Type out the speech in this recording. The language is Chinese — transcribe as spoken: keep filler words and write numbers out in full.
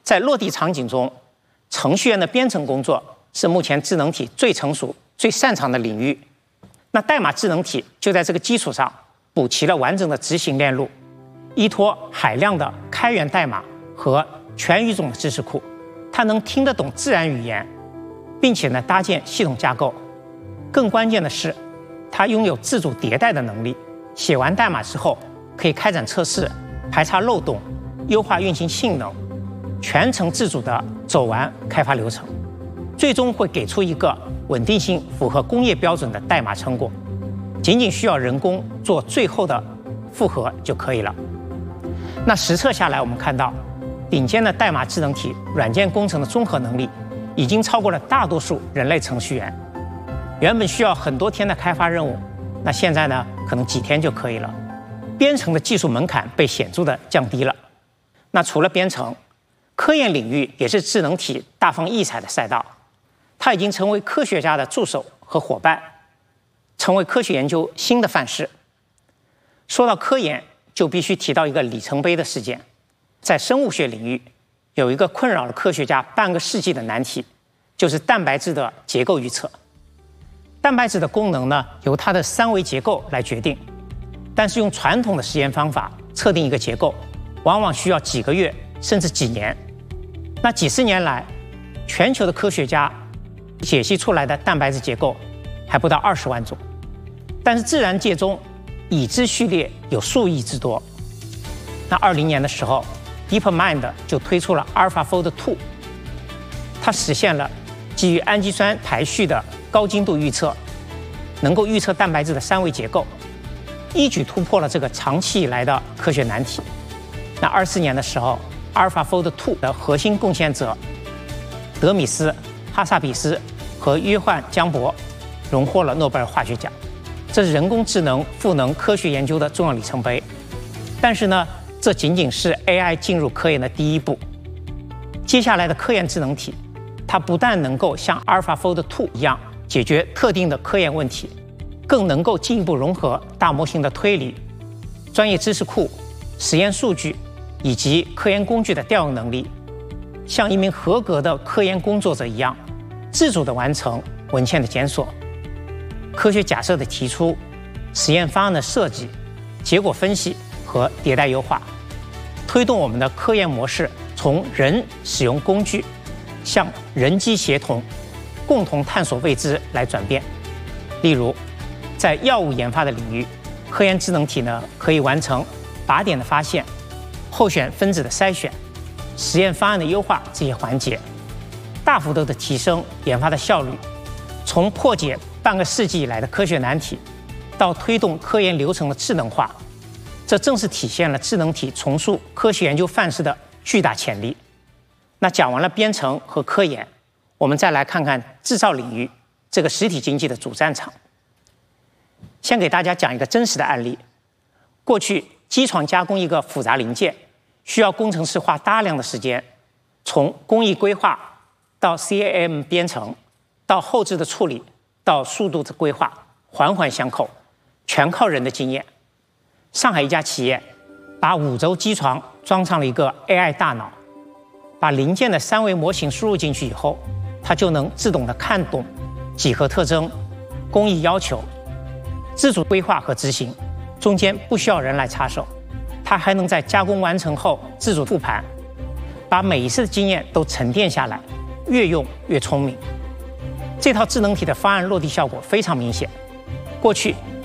在落地场景中，程序员的编程工作是目前智能体最成熟、最擅长的领域。那代码智能体就在这个基础上补齐了完整的执行链路，依托海量的开源代码和全语种的知识库，它能听得懂自然语言，并且呢搭建系统架构。更关键的是，它拥有自主迭代的能力。写完代码之后，可以开展测试、排查漏洞、优化运行性能，全程自主地走完开发流程，最终会给出一个稳定性符合工业标准的代码成果。仅仅需要人工做最后的复核就可以了。那实测下来，我们看到顶尖的代码智能体软件工程的综合能力已经超过了大多数人类程序员。原本需要很多天的开发任务，那现在呢，可能几天就可以了。编程的技术门槛被显著的降低了。那除了编程，科研领域也是智能体大放异彩的赛道，它已经成为科学家的助手和伙伴，成为科学研究新的范式。说到科研，就必须提到一个里程碑的事件。在生物学领域，有一个困扰了科学家半个世纪的难题，就是蛋白质的结构预测。蛋白质的功能呢，由它的三维结构来决定，但是用传统的实验方法测定一个结构，往往需要几个月甚至几年。那几十年来，全球的科学家解析出来的蛋白质结构还不到二十万种，但是自然界中已知序列有数亿之多。那二零年的时候 ，DeepMind 就推出了 AlphaFold 二，它实现了基于氨基酸排序的高精度预测，能够预测蛋白质的三维结构，一举突破了这个长期以来的科学难题。那二四年的时候 ，AlphaFold 二的核心贡献者德米斯·哈萨比斯和约翰·江伯荣获了诺贝尔化学奖，这是人工智能赋能科学研究的重要里程碑。但是呢，这仅仅是 A I 进入科研的第一步。接下来的科研智能体，它不但能够像 AlphaFold 二一样解决特定的科研问题，更能够进一步融合大模型的推理、专业知识库、实验数据以及科研工具的调用能力，像一名合格的科研工作者一样，自主地完成文献的检索、科学假设的提出、实验方案的设计、结果分析和迭代优化，推动我们的科研模式从人使用工具向人机协同、共同探索未知来转变。例如，在药物研发的领域，科研智能体呢可以完成靶点的发现、候选分子的筛选、实验方案的优化这些环节，大幅度的提升研发的效率。从破解半个世纪以来的科学难题，到推动科研流程的智能化，这正是体现了智能体重塑科学研究范式的巨大潜力。那讲完了编程和科研，我们再来看看制造领域这个实体经济的主战场。先给大家讲一个真实的案例。过去机床加工一个复杂零件，需要工程师花大量的时间，从工艺规划到 C A M 编程，到后置的处理，到速度的规划，环环相扣，全靠人的经验。上海一家企业把五轴机床装上了一个 A I 大脑，把零件的三维模型输入进去以后，它就能自动的看懂几何特征、工艺要求，自主规划和执行，中间不需要人来插手。它还能在加工完成后自主复盘，把每一次的经验都沉淀下来，越用越聪明。这套智能体的方案落地效果非常明显。过去